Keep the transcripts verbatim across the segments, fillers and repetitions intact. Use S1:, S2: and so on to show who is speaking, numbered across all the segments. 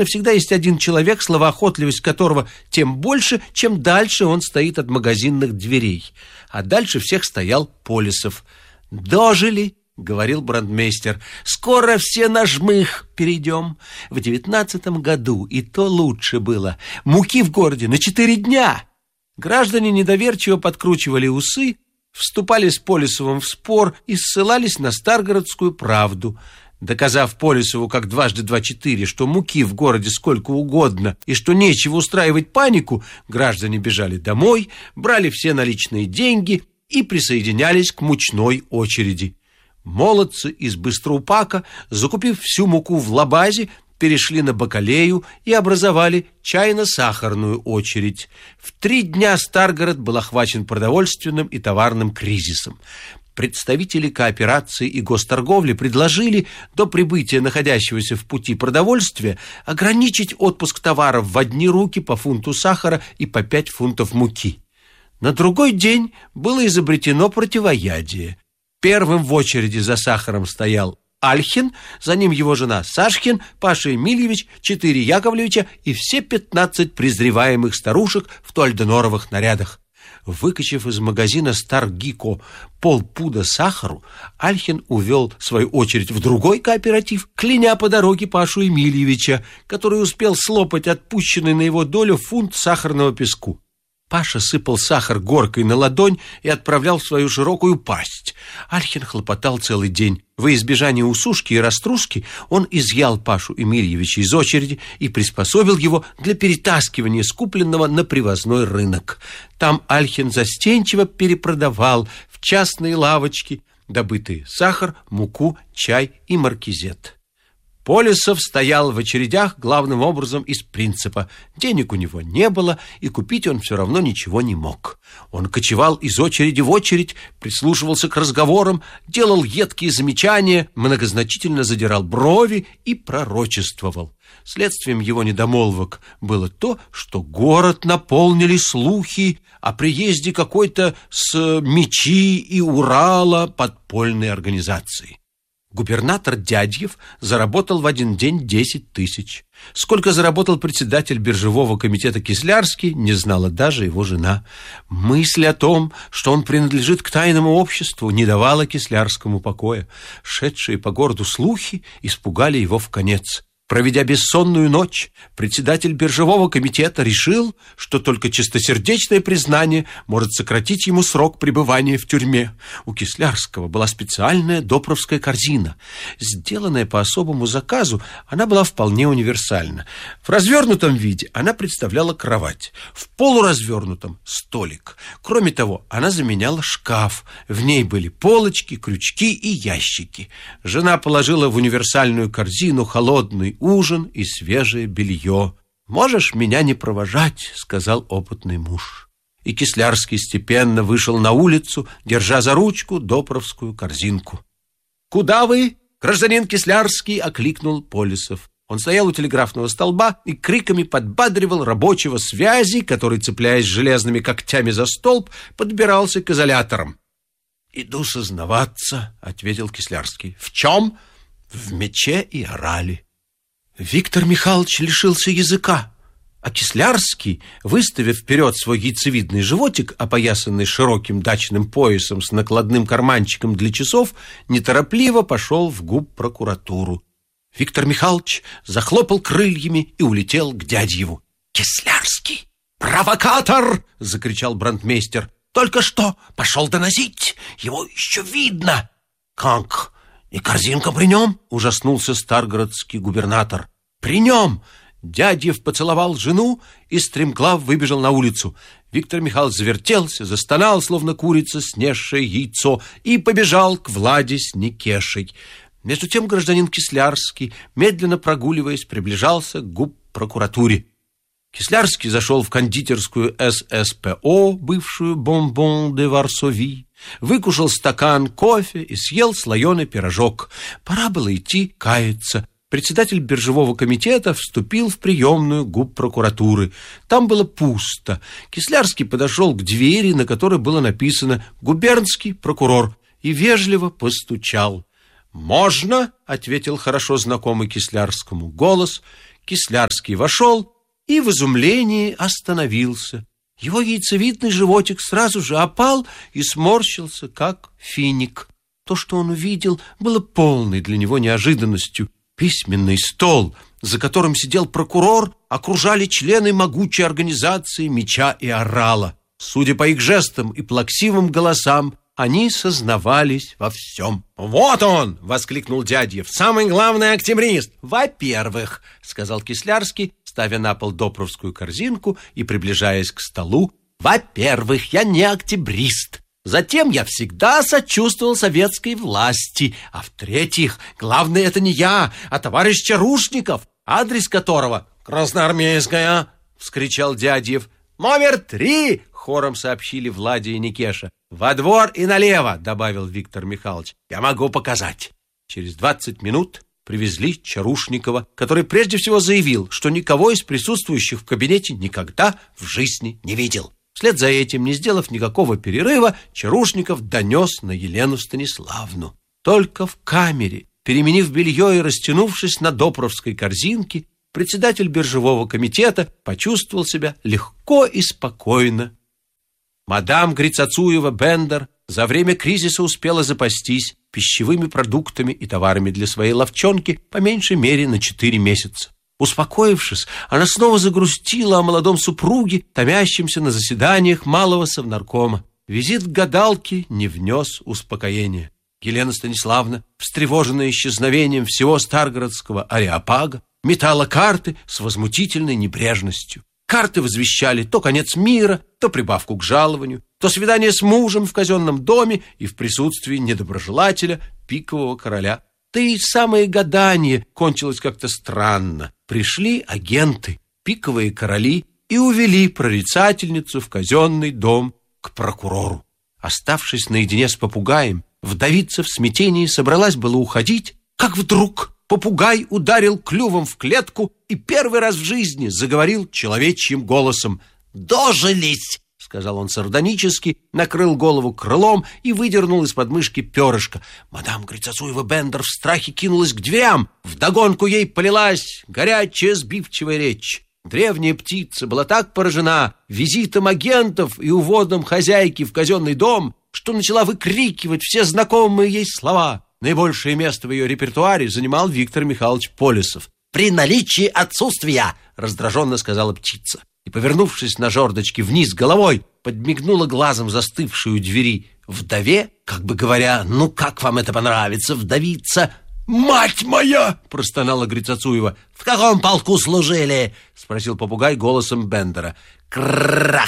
S1: магазина всегда есть один человек, словоохотливость которого тем больше, чем дальше он стоит от магазинных дверей. А дальше всех стоял Полисов. «Дожили», — говорил брандмейстер, — «скоро все на жмых перейдем. В девятнадцатом году и то лучше было. Муки в городе на четыре дня». Граждане недоверчиво подкручивали усы, вступали с Полисовым в спор и ссылались на Старгородскую правду. Доказав Полисову как дважды два четыре, что муки в городе сколько угодно и что нечего устраивать панику, граждане бежали домой, брали все наличные деньги и присоединялись к мучной очереди. Молодцы из Быстроупака, закупив всю муку в лабазе, перешли на бакалею и образовали чайно-сахарную очередь. В три дня Старгород был охвачен продовольственным и товарным кризисом. Представители кооперации и госторговли предложили до прибытия находящегося в пути продовольствия ограничить отпуск товаров в одни руки по фунту сахара и по пять фунтов муки. На другой день было изобретено противоядие. Первым в очереди за сахаром стоял Альхин, за ним его жена Сашкин, Паша Емельевич, четыре Яковлевича и все пятнадцать презреваемых старушек в туальденоровых нарядах. Выкачав из магазина Старгико полпуда сахару, Альхин увел свою очередь в другой кооператив, кляня по дороге Пашу Емельевича, который успел слопать отпущенный на его долю фунт сахарного песку. Паша сыпал сахар горкой на ладонь и отправлял в свою широкую пасть. Альхин хлопотал целый день. Во избежание усушки и раструски он изъял Пашу Емельевича из очереди и приспособил его для перетаскивания скупленного на привозной рынок. Там Альхин застенчиво перепродавал в частные лавочки добытые сахар, муку, чай и маркизет. Полисов стоял в очередях главным образом из принципа. Денег у него не было, и купить он все равно ничего не мог. Он кочевал из очереди в очередь, прислушивался к разговорам, делал едкие замечания, многозначительно задирал брови и пророчествовал. Следствием его недомолвок было то, что город наполнили слухи о приезде какой-то с Мечи и Урала подпольной организации. Губернатор Дядьев заработал в один день десять тысяч. Сколько заработал председатель биржевого комитета Кислярский, не знала даже его жена. Мысль о том, что он принадлежит к тайному обществу, не давала Кислярскому покоя. Шедшие по городу слухи испугали его вконец. Проведя бессонную ночь, председатель биржевого комитета решил, что только чистосердечное признание может сократить ему срок пребывания в тюрьме. У Кислярского была специальная допровская корзина. Сделанная по особому заказу, она была вполне универсальна. В развернутом виде она представляла кровать, в полуразвернутом – столик. Кроме того, она заменяла шкаф. В ней были полочки, крючки и ящики. Жена положила в универсальную корзину холодный ужин и свежее белье. «Можешь меня не провожать», — сказал опытный муж. И Кислярский степенно вышел на улицу, держа за ручку допровскую корзинку. «Куда вы, гражданин Кислярский?» — окликнул Полисов. Он стоял у телеграфного столба и криками подбадривал рабочего связи, который, цепляясь железными когтями за столб, подбирался к изоляторам. «Иду сознаваться», — ответил Кислярский. «В чем?» «В Мече и Орале». Виктор Михайлович лишился языка, а Кислярский, выставив вперед свой яйцевидный животик, опоясанный широким дачным поясом с накладным карманчиком для часов, неторопливо пошел в губпрокуратуру. Виктор Михайлович захлопал крыльями и улетел к Дядьеву. «Кислярский! Провокатор!» — закричал брандмейстер. «Только что пошел доносить! Его еще видно!» «Как? И корзинка при нем?» — ужаснулся старгородский губернатор. «При нем!» Дядьев поцеловал жену и стремглав выбежал на улицу. Виктор Михайлович завертелся, застонал, словно курица, снесшее яйцо, и побежал к Владе с Никешей. Между тем гражданин Кислярский, медленно прогуливаясь, приближался к губпрокуратуре. Кислярский зашел в кондитерскую эс эс пэ о, бывшую «Бонбон де Варсови», выкушал стакан кофе и съел слоеный пирожок. Пора было идти каяться. Председатель биржевого комитета вступил в приемную губпрокуратуры. Там было пусто. Кислярский подошел к двери, на которой было написано «Губернский прокурор», и вежливо постучал. «Можно?» — ответил хорошо знакомый Кислярскому голос. Кислярский вошел и в изумлении остановился. Его яйцевидный животик сразу же опал и сморщился, как финик. То, что он увидел, было полной для него неожиданностью. Письменный стол, за которым сидел прокурор, окружали члены могучей организации Меча и Орала. Судя по их жестам и плаксивым голосам, они сознавались во всем. «Вот он!» — воскликнул Дядьев. «Самый главный октябрист!» «Во-первых, — сказал Кислярский, ставя на пол допровскую корзинку и приближаясь к столу, — во-первых, я не октябрист. Затем я всегда сочувствовал советской власти. А в-третьих, главное, это не я, а товарищ Чарушников, адрес которого Красноармейская!» — вскричал Дядьев. «Номер три!» — хором сообщили Владя и Никеша. «Во двор и налево!» — добавил Виктор Михайлович. «Я могу показать». Через двадцать минут привезли Чарушникова, который прежде всего заявил, что никого из присутствующих в кабинете никогда в жизни не видел. Вслед за этим, не сделав никакого перерыва, Чарушников донес на Елену Станиславну. Только в камере, переменив белье и растянувшись на допровской корзинке, председатель биржевого комитета почувствовал себя легко и спокойно. Мадам Грицацуева-Бендер за время кризиса успела запастись пищевыми продуктами и товарами для своей ловчонки по меньшей мере на четыре месяца. Успокоившись, она снова загрустила о молодом супруге, томящемся на заседаниях малого совнаркома. Визит к гадалке не внес успокоения. Елена Станиславна, встревоженная исчезновением всего старгородского ареопага, метала карты с возмутительной небрежностью. Карты возвещали то конец мира, то прибавку к жалованию, то свидание с мужем в казенном доме и в присутствии недоброжелателя пикового короля. Да и самое гадание кончилось как-то странно. Пришли агенты, пиковые короли, и увели прорицательницу в казенный дом к прокурору. Оставшись наедине с попугаем, вдовица в смятении собралась было уходить, как вдруг попугай ударил клювом в клетку и первый раз в жизни заговорил человечьим голосом. «Дожились!» — сказал он сардонически, накрыл голову крылом и выдернул из подмышки перышко. Мадам Грицацуева-Бендер в страхе кинулась к дверям. Вдогонку ей полилась горячая сбивчивая речь. Древняя птица была так поражена визитом агентов и уводом хозяйки в казенный дом, что начала выкрикивать все знакомые ей слова. Наибольшее место в ее репертуаре занимал Виктор Михайлович Полесов. «При наличии отсутствия!» — раздраженно сказала птица. И, повернувшись на жердочке вниз головой, подмигнула глазом застывшую двери вдове, как бы говоря: «Ну, как вам это понравится, вдовица?» «Мать моя!» — простонала Грицацуева. «В каком полку служили?» — спросил попугай голосом Бендера. «Крах!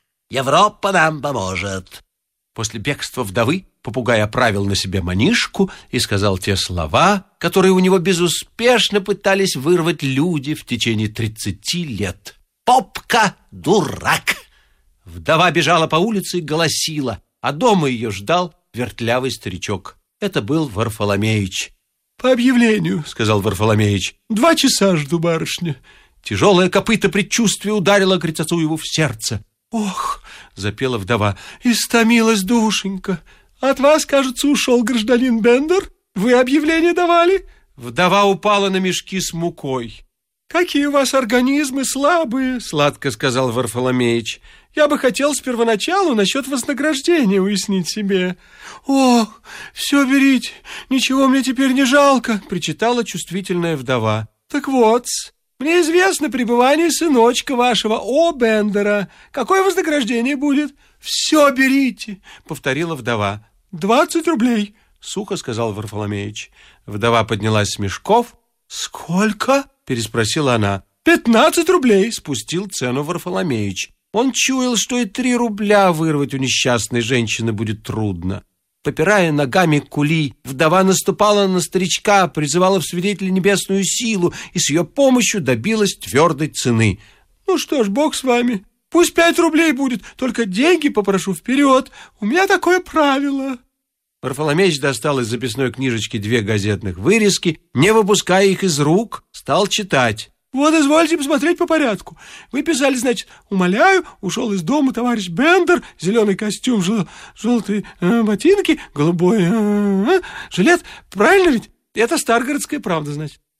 S1: Европа нам поможет!» После бегства вдовы попугай оправил на себе манишку и сказал те слова, которые у него безуспешно пытались вырвать люди в течение тридцати лет. «Попка дурак!» Вдова бежала по улице и голосила, а дома ее ждал вертлявый старичок. Это был Варфоломеич. «По объявлению, — сказал Варфоломеич, — два часа жду, барышня». Тяжелое копыто предчувствия ударило Грицацуеву в сердце. «Ох, — запела вдова, — истомилась душенька. От вас, кажется, ушел гражданин Бендер? Вы объявление давали?» Вдова упала на мешки с мукой. «Какие у вас организмы слабые, — сладко сказал Варфоломеич. Я бы хотел с первоначалу насчет вознаграждения уяснить себе». «Ох, все берите, ничего мне теперь не жалко, — причитала чувствительная вдова. Так вот, мне известно пребывание сыночка вашего, О. Бендера. Какое вознаграждение будет?» «Все берите, — повторила вдова. «Двадцать рублей, — сухо сказал Варфоломеич. Вдова поднялась с мешков. «Сколько?» — переспросила она. «Пятнадцать рублей!» — спустил цену Варфоломеич. Он чуял, что и три рубля вырвать у несчастной женщины будет трудно. Попирая ногами кули, вдова наступала на старичка, призывала в свидетели небесную силу и с ее помощью добилась твердой цены. «Ну что ж, бог с вами. Пусть пять рублей будет, только деньги попрошу вперед. У меня такое правило». Варфоломеич достал из записной книжечки две газетных вырезки, не выпуская их из рук, стал читать. «Вот, извольте посмотреть по порядку. Вы писали, значит, умоляю, ушел из дома товарищ Бендер, зеленый костюм, жел, желтые э, ботинки, голубой э, э, жилет. Правильно ведь? Это Старгородская правда, значит».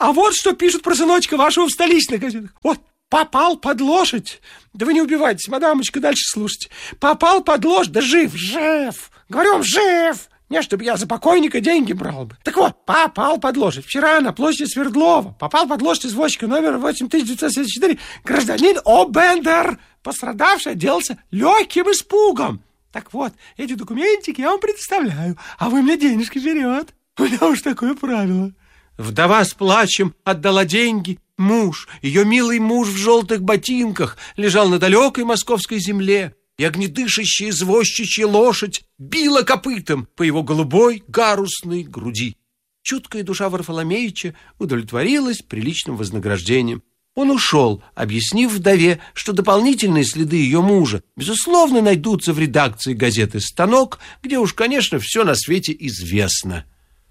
S1: А вот что пишут про сыночка вашего в столичных газетах. Вот, попал под лошадь. Да вы не убивайтесь, мадамочка, дальше слушайте. Попал под лошадь, да жив, жив. Говорю вам, жив. Не, чтобы я за покойника деньги брал бы. Так вот, попал под лошадь. Вчера на площади Свердлова попал под лошадь извозчика номер восемь тысяч девятьсот семьдесят четыре гражданин О'Бендер. Пострадавший отделался легким испугом. Так вот, эти документики я вам предоставляю, а вы мне денежки вперед. У меня уж такое правило. Вдова с плачем отдала деньги. Муж, ее милый муж в желтых ботинках, лежал на далекой московской земле, и огнедышащая извозчичья лошадь била копытом по его голубой гарусной груди. Чуткая душа Варфоломеича удовлетворилась приличным вознаграждением. Он ушел, объяснив вдове, что дополнительные следы ее мужа, безусловно, найдутся в редакции газеты «Станок», где уж, конечно, все на свете известно.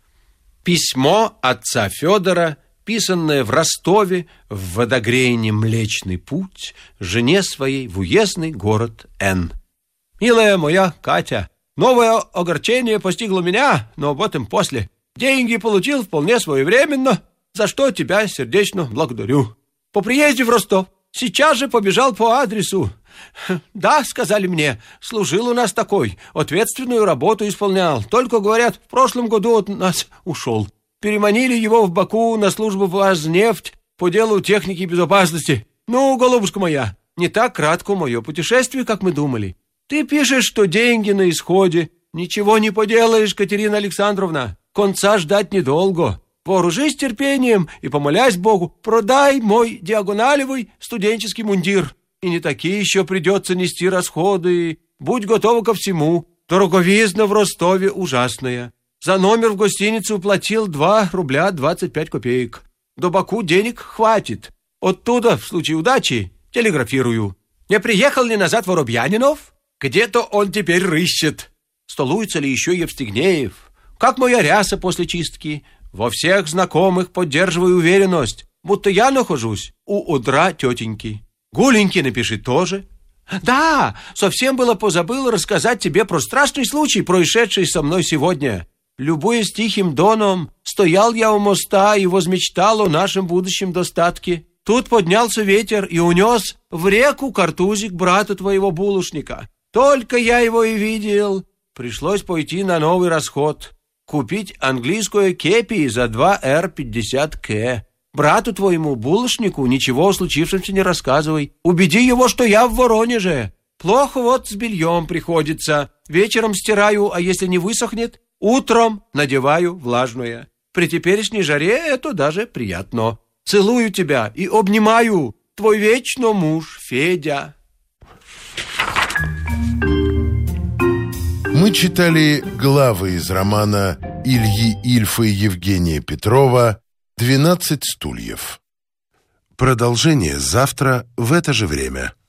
S1: Письмо отца Федора, писанное в Ростове в водогрейне «Млечный путь» жене своей в уездный город Н. «Милая моя Катя, новое огорчение постигло меня, но об этом после. Деньги получил вполне своевременно, за что тебя сердечно благодарю. По приезде в Ростов сейчас же побежал по адресу. Да, сказали мне, служил у нас такой, ответственную работу исполнял. Только, говорят, в прошлом году от нас ушел. Переманили его в Баку на службу в Азнефть по делу техники безопасности. Ну, голубушка моя, не так кратко мое путешествие, как мы думали. Ты пишешь, что деньги на исходе. Ничего не поделаешь, Катерина Александровна. Конца ждать недолго. Вооружись терпением и, помолясь Богу, продай мой диагоналевый студенческий мундир. И не такие еще придется нести расходы. Будь готова ко всему. Дороговизна в Ростове ужасная. За номер в гостиницу уплатил два рубля двадцать пять копеек. До Баку денег хватит. Оттуда, в случае удачи, телеграфирую. Не приехал ли назад Воробьянинов? Где-то он теперь рыщет. Столуется ли еще Евстигнеев? Как моя ряса после чистки? Во всех знакомых поддерживаю уверенность, будто я нахожусь у одра тетеньки. Гуленьки напиши тоже. Да, совсем было позабыл рассказать тебе про страшный случай, происшедший со мной сегодня. Любуясь тихим доном, стоял я у моста и возмечтал о нашем будущем достатке. Тут поднялся ветер и унес в реку картузик брата твоего булочника. Только я его и видел. Пришлось пойти на новый расход. Купить английское кепи за два эр пятьдесят ка. Брату твоему булочнику ничего о случившемся не рассказывай. Убеди его, что я в Воронеже. Плохо вот с бельем приходится. Вечером стираю, а если не высохнет, утром надеваю влажное. При теперешней жаре это даже приятно. Целую тебя и обнимаю. Твой вечно муж Федя.
S2: Мы читали главы из романа Ильи Ильфа и Евгения Петрова «Двенадцать стульев». Продолжение завтра в это же время.